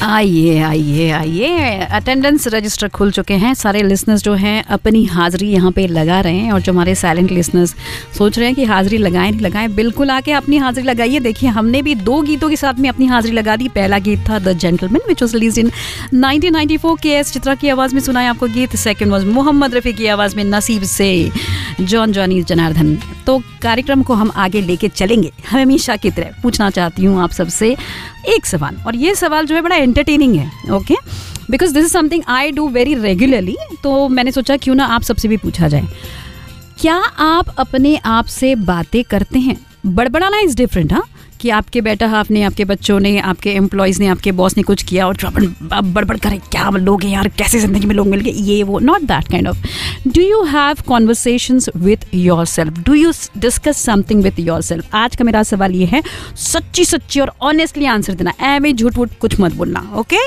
आइए आइए आइए, अटेंडेंस रजिस्टर खुल चुके हैं। सारे लिसनर्स जो हैं अपनी हाज़िरी यहाँ पे लगा रहे हैं, और जो हमारे साइलेंट लिसनर्स सोच रहे हैं कि हाज़िरी लगाएं नहीं लगाएं, बिल्कुल आके अपनी हाज़िरी लगाइए। देखिए, हमने भी 2 गीतों के साथ में अपनी हाज़िरी लगा दी। पहला गीत था the gentleman which was released in 1994, KS. Chitra की आवाज़ में सुनाया आपको गीत। सेकेंड वॉज मोहम्मद रफ़ी की आवाज़ में नसीब से जॉन जॉनी जनार्दन। तो कार्यक्रम को हम आगे लेके चलेंगे हमेशा की तरह। पूछना चाहती हूँ आप सबसे एक सवाल, और ये सवाल जो है बड़ा एंटरटेनिंग है, okay, because this is something I do very regularly. तो मैंने सोचा क्यों ना आप सबसे भी पूछा जाए, क्या आप अपने आप से बातें करते हैं? बड़बड़ाना इज डिफरेंट, हाँ, कि आपके बेटा हाफ ने, आपके बच्चों ने, आपके एम्प्लॉयज़ ने, आपके बॉस ने कुछ किया और जो अपन बड़बड़ करे, क्या लोग हैं यार, कैसे ज़िंदगी में लोग मिल गए, ये वो, not that kind of. Do you have conversations with your self? Do you discuss something with your self? आज का मेरा सवाल ये है, सच्ची सच्ची और ऑनेस्टली आंसर देना, ऐਵੇਂ झूठ वूठ कुछ मत बोलना, okay?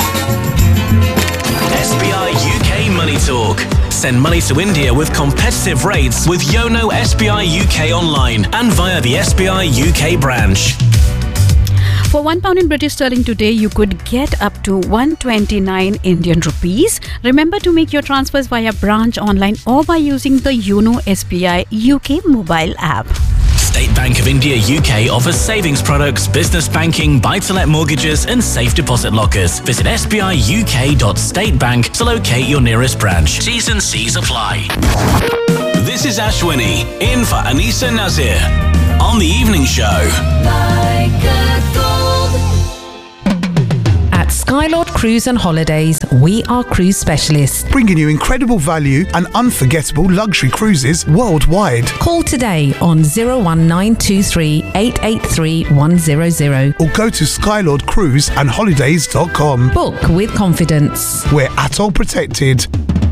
SBI UK Money Talk. Send money to India with competitive rates with Yono SBI UK online and via the SBI UK branch. For £1 in British sterling today, you could get up to 129 Indian rupees. Remember to make your transfers via branch online or by using the Yono SBI UK mobile app. State Bank of India UK offers savings products, business banking, buy-to-let mortgages and safe deposit lockers. Visit sbiuk.statebank to locate your nearest branch. T's and C's apply. This is Ashwini, in for Anisa Nazir on The Evening Show. At Skylord Cruise and Holidays, we are cruise specialists. Bringing you incredible value and unforgettable luxury cruises worldwide. Call today on 01923 883 100. Or go to skylordcruiseandholidays.com. Book with confidence. We're ATOL protected.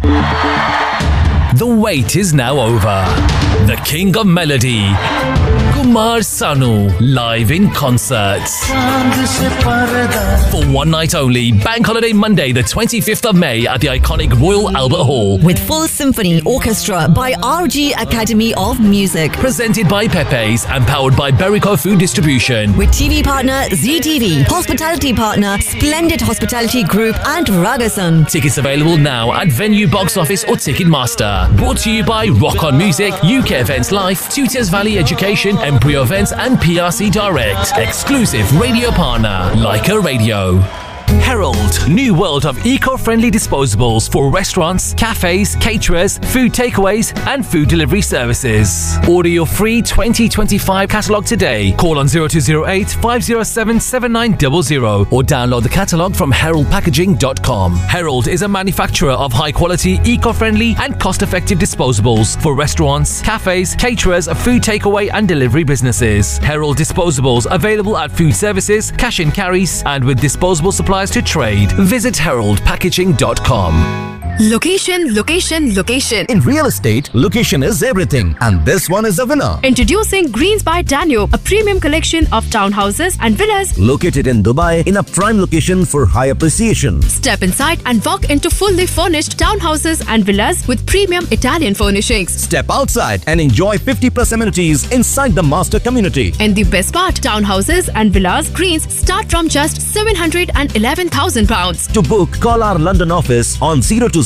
The wait is now over. The King of Melody, Kumar Sanu, live in concert. For one night only, Bank Holiday Monday, the 25th of May at the iconic Royal Albert Hall. With full symphony orchestra by RG Academy of Music. Presented by Pepe's and powered by Berico Food Distribution. With TV partner ZTV, hospitality partner Splendid Hospitality Group and Ragasan. Tickets available now at Venue Box Office or Ticketmaster. Brought to you by Rock On Music, UK Events Life, Tutors Valley Education, Embryo Events and PRC Direct. Exclusive radio partner, Leica Radio. Herald, new world of eco-friendly disposables for restaurants, cafes, caterers, food takeaways and food delivery services. Order your free 2025 catalogue today. Call on 0208 507 7900 or download the catalogue from heraldpackaging.com. Herald is a manufacturer of high-quality, eco-friendly and cost-effective disposables for restaurants, cafes, caterers, food takeaway and delivery businesses. Herald disposables available at food services, cash and carries and with disposable supplies to trade. Visit heraldpackaging.com. Location, location, location. In real estate, location is everything, and this one is a winner. Introducing Greens by Danube, a premium collection of townhouses and villas located in Dubai in a prime location for high appreciation. Step inside and walk into fully furnished townhouses and villas with premium Italian furnishings. Step outside and enjoy 50+ amenities inside the master community. And the best part, townhouses and villas Greens start from just £711,000. To book, call our London office on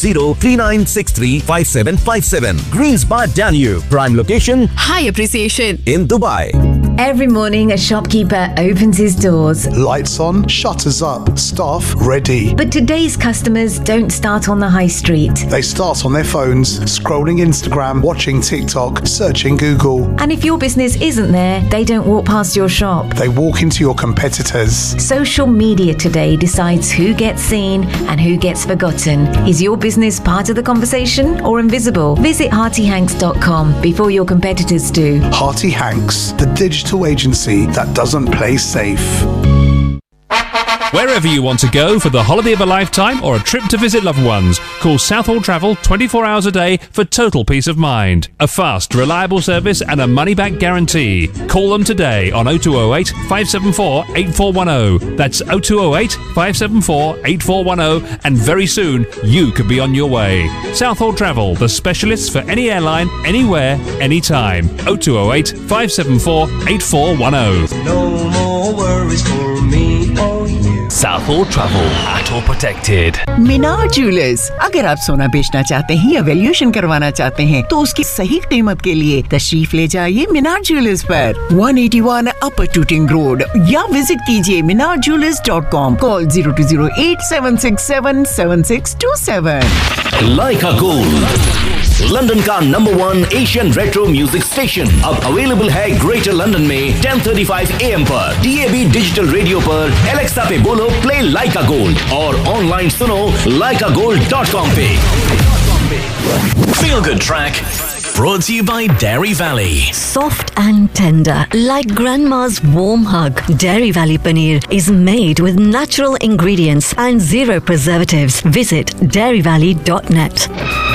020-3963-5757. Greens by Danube, prime location, high appreciation in Dubai. Every morning, a shopkeeper opens his doors. Lights on, shutters up, staff ready. But today's customers don't start on the high street. They start on their phones, scrolling Instagram, watching TikTok, searching Google. And if your business isn't there, they don't walk past your shop. They walk into your competitors. Social media today decides who gets seen and who gets forgotten. Is your business part of the conversation or invisible? Visit HeartyHanks.com before your competitors do. Hearty Hanks, the digital agency that doesn't play safe. Wherever you want to go for the holiday of a lifetime or a trip to visit loved ones, call Southall Travel 24 hours a day for total peace of mind. A fast, reliable service and a money-back guarantee. Call them today on 0208 574 8410. That's 0208 574 8410, and very soon you could be on your way. Southall Travel, the specialists for any airline, anywhere, anytime. 0208 574 8410. No more worries for me or you. Southall Travel at or protected. Minar jewellers, अगर आप सोना बेचना चाहते हैं या valuation करवाना चाहते हैं तो उसकी सही कीमत के लिए तशरीफ ले जाइए मीनार ज्वेलर्स पर 181 अपर टूटिंग रोड या विजिट कीजिए minarjewelers.com. Call 0208-767-7627. Leica Gold, London का #1 एशियन रेट्रो म्यूजिक स्टेशन, अब अवेलेबल है ग्रेटर लंदन में 10:35 AM पर, DAB डिजिटल रेडियो पर, एलेक्सा पे बोलो प्ले लाइका गोल्ड और ऑनलाइन सुनो leicagold.com पे. Feel Good Track, brought to you by Dairy Valley. Soft and tender, like grandma's warm hug. Dairy Valley Paneer is made with natural ingredients and zero preservatives. Visit dairyvalley.net.